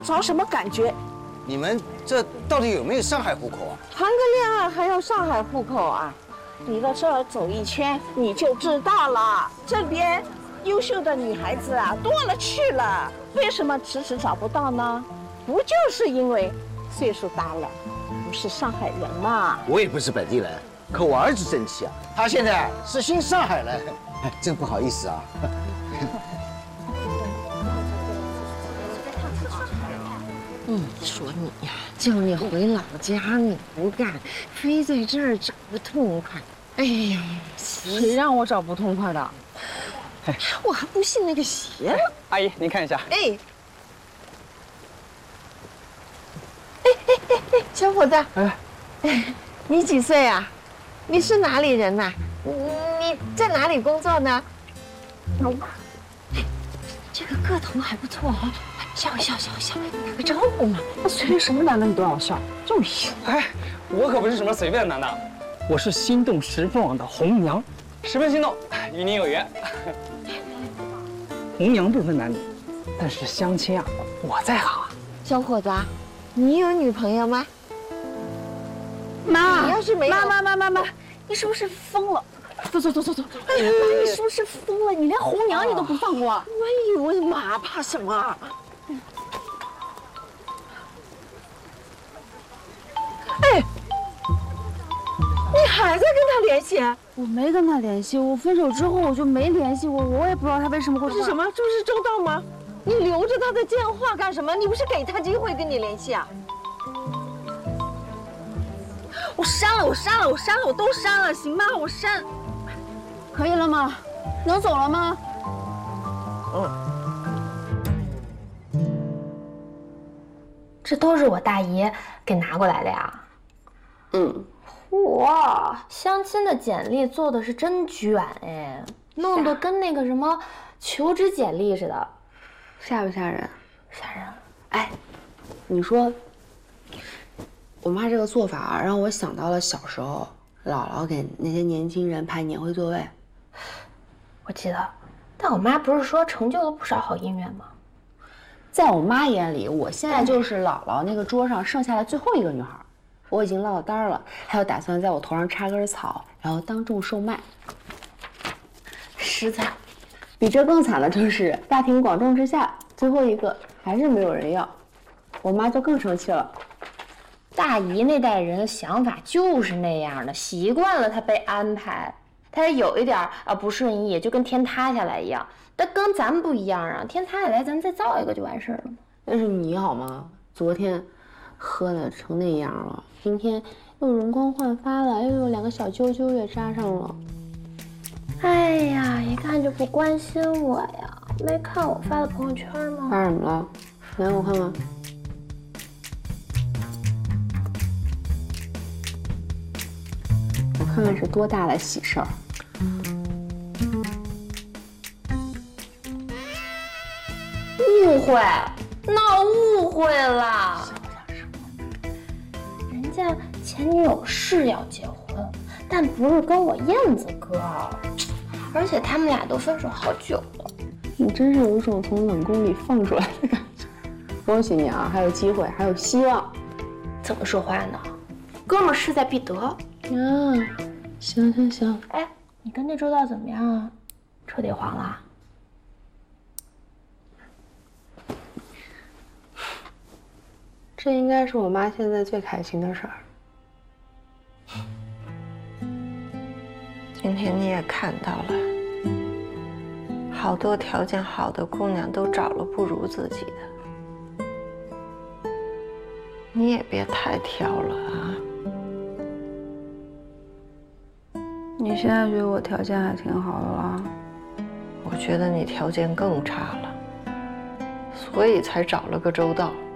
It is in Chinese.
找什么感觉？ 你们这到底有没有上海户口啊？ 谈个恋爱还要上海户口啊？你到这儿走一圈，你就知道了。这边优秀的女孩子啊多了去了，为什么迟迟找不到呢？不就是因为岁数大了，不是上海人嘛？ 我也不是本地人，可我儿子争气啊，他现在是新上海人。哎，真不好意思啊。 说你呀，叫你回老家你不干，非在这儿找个痛快。哎呀， 谁让我找不痛快的？ 我还不信那个邪了。 阿姨，您看一下。 哎，小伙子，你几岁啊？你是哪里人呐？你在哪里工作呢？这个个头还不错啊，笑一笑，打个招呼嘛。 他随便什么男的你都要笑，就行。哎，我可不是什么随便的男的，我是心动十分网的红娘，十分心动，与您有缘。红娘不分男女，但是相亲啊，我在行啊。 小伙子，你有女朋友吗？ 妈， 你要是没有， 妈，你是不是疯了？走！哎呀，妈，你是不是疯了？你连红娘你都不放过？ 我以为妈怕什么？哎，你还在跟他联系？ 我没跟他联系，我分手之后我就没联系过，我也不知道他为什么会。 这是什么？这不是周到吗？你留着他的电话干什么？你不是给他机会跟你联系啊？ 我删了，我都删了，行吧？我删。 可以了吗？能走了吗？ 这都是我大姨给拿过来的呀。嚯，相亲的简历做的是真卷哎，弄得跟那个什么求职简历似的， 吓不吓人？ 吓人。 哎，你说，我妈这个做法让我想到了小时候姥姥给那些年轻人排年会座位。 我记得，但我妈不是说成就了不少好姻缘吗？ 在我妈眼里，我现在就是姥姥那个桌上剩下的最后一个女孩。我已经落了单了，还有打算在我头上插根草，然后当众售卖。 实在， 比这更惨的就是大庭广众之下，最后一个还是没有人要，我妈就更生气了。 大姨那代人的想法就是那样的，习惯了她被安排，她有一点不顺意，就跟天塌下来一样。但跟咱们不一样啊，天塌下来咱再造一个就完事儿了嘛。 但是你好吗？昨天喝的成那样了，今天又容光焕发了，又有2个小揪揪也扎上了。 哎呀，一看就不关心我呀！没看我发的朋友圈吗？ 发什么了？来，我看看。我看看是多大的喜事儿。 误会，闹误会了。人家前女友是要结婚，但不是跟我燕子哥，而且他们俩都分手好久了。 你真是有一种从冷宫里放出来的感觉。恭喜你啊，还有机会，还有希望。 怎么说话呢？哥们儿势在必得。 行。 哎，你跟那周道怎么样啊？彻底黄了？ 这应该是我妈现在最开心的事儿。 今天你也看到了，好多条件好的姑娘都找了不如自己的，你也别太挑了啊！ 你现在觉得我条件还挺好的了？ 我觉得你条件更差了，所以才找了个周到。